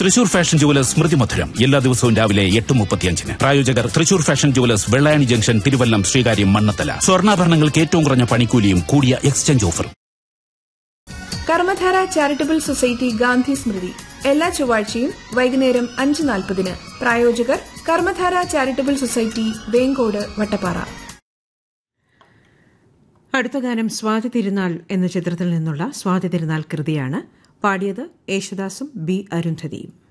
Thrissur fashion jewellers സ്മൃതി മധുരം എല്ലാ ദിവസവും രാവിലെ 8:35. പ്രായോജകർ Thrissur fashion jewellers, Vellayani junction, Thiruvallam, Sreekaryam, Mannathala. സ്വർണ്ണാഭരണങ്ങൾക്ക് ഏറ്റവും കുറഞ്ഞ പണിക്കൂലിയും കൂടിയ exchange offer. Karmadhara charitable society Gandhi സ്മൃതി എല്ലാ ചൊവ്വാഴ്ചയും വൈകുന്നേരം 5:40. പ്രായോജകർ കർമ്മധാര ചാരിറ്റബിൾ സൊസൈറ്റി, വേങ്കോട്, വട്ടപ്പാറ. അടുത്ത ഗാനം സ്വാതി തിരുനാൾ എന്ന ചിത്രത്തിൽ നിന്നുള്ള സ്വാതി തിരുനാൾ കൃതിയാണ്. പാടിയത് യേശുദാസും ബി അരുന്ധതിയും.